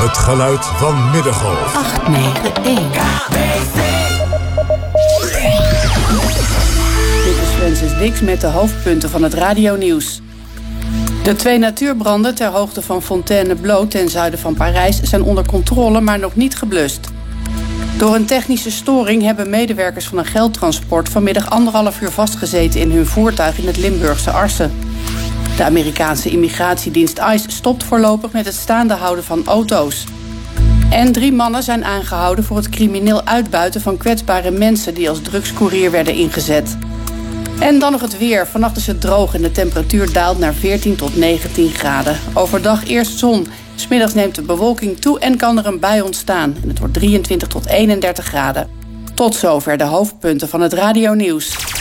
Het geluid van Middengolf. 891. Dit is Francis Dix met de hoofdpunten van het radionieuws. De 2 natuurbranden ter hoogte van Fontainebleau ten zuiden van Parijs zijn onder controle, maar nog niet geblust. Door een technische storing hebben medewerkers van een geldtransport vanmiddag 1,5 uur vastgezeten in hun voertuig in het Limburgse Arsen. De Amerikaanse immigratiedienst ICE stopt voorlopig met het staande houden van auto's. En 3 mannen zijn aangehouden voor het crimineel uitbuiten van kwetsbare mensen die als drugscourier werden ingezet. En dan nog het weer. Vannacht is het droog en de temperatuur daalt naar 14 tot 19 graden. Overdag eerst zon. 's Middags neemt de bewolking toe en kan er een bui ontstaan. En het wordt 23 tot 31 graden. Tot zover de hoofdpunten van het radionieuws.